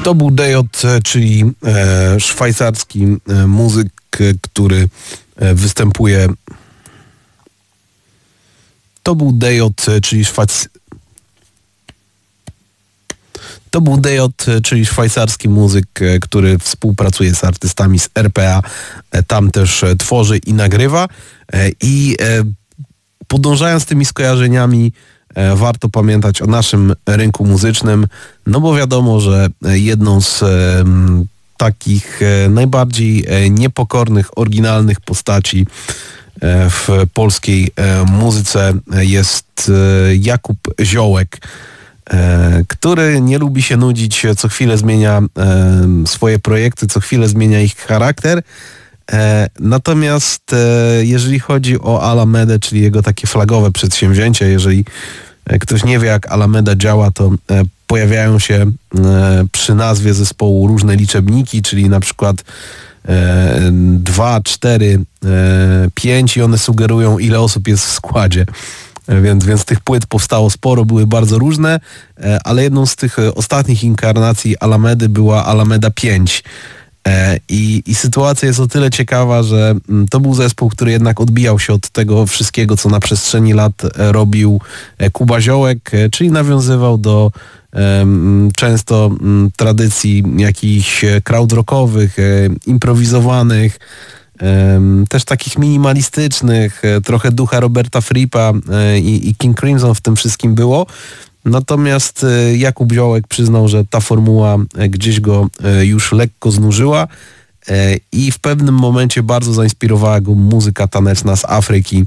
To był DJ, czyli szwajcarski muzyk, który występuje. To był DJ, czyli szwajcarski muzyk, który współpracuje z artystami z RPA. Tam też tworzy i nagrywa. I podążając tymi skojarzeniami, warto pamiętać o naszym rynku muzycznym, no bo wiadomo, że jedną z takich najbardziej niepokornych, oryginalnych postaci w polskiej muzyce jest Jakub Ziołek, który nie lubi się nudzić, co chwilę zmienia swoje projekty, co chwilę zmienia ich charakter. Natomiast jeżeli chodzi o Alamedę, czyli jego takie flagowe przedsięwzięcie, jeżeli ktoś nie wie, jak Alameda działa, to pojawiają się przy nazwie zespołu różne liczebniki, czyli na przykład 2, 4, 5 i one sugerują, ile osób jest w składzie. Więc tych płyt powstało sporo, były bardzo różne, ale jedną z tych ostatnich inkarnacji Alamedy była Alameda 5. I sytuacja jest o tyle ciekawa, że to był zespół, który jednak odbijał się od tego wszystkiego, co na przestrzeni lat robił Kuba Ziołek, czyli nawiązywał do często tradycji jakichś krautrockowych, improwizowanych, też takich minimalistycznych, trochę ducha Roberta Frippa i King Crimson w tym wszystkim było. Natomiast Jakub Ziołek przyznał, że ta formuła gdzieś go już lekko znużyła i w pewnym momencie bardzo zainspirowała go muzyka taneczna z Afryki,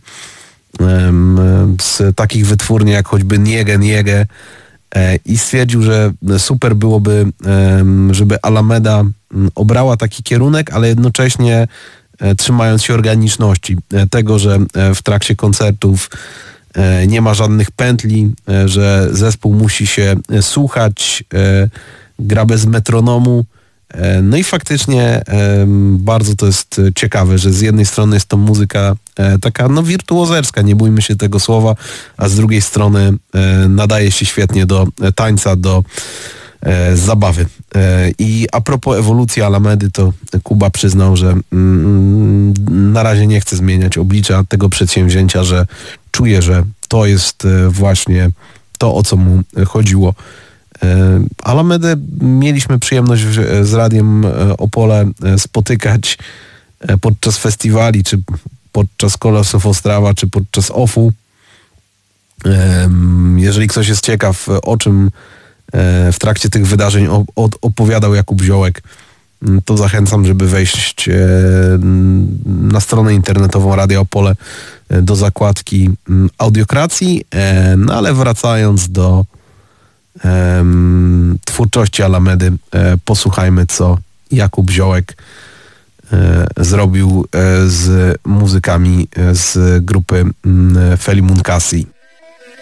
z takich wytwórni jak choćby Niege Niege, i stwierdził, że super byłoby, żeby Alameda obrała taki kierunek, ale jednocześnie trzymając się organiczności, tego, że w trakcie koncertów nie ma żadnych pętli, że zespół musi się słuchać, gra bez metronomu. No i faktycznie bardzo to jest ciekawe, że z jednej strony jest to muzyka taka wirtuozerska, nie bójmy się tego słowa, a z drugiej strony nadaje się świetnie do tańca, do zabawy. I a propos ewolucji Alamedy, to Kuba przyznał, że na razie nie chce zmieniać oblicza tego przedsięwzięcia, że czuje, że to jest właśnie to, o co mu chodziło. Alamedę mieliśmy przyjemność z Radiem Opole spotykać podczas festiwali, czy podczas Colors of Ostrava, czy podczas OFU. Jeżeli ktoś jest ciekaw, o czym w trakcie tych wydarzeń opowiadał Jakub Ziołek, to zachęcam, żeby wejść na stronę internetową Radia Opole do zakładki audiokracji. No ale wracając do twórczości Alamedy, posłuchajmy, co Jakub Ziołek zrobił z muzykami z grupy Feli Munkasi.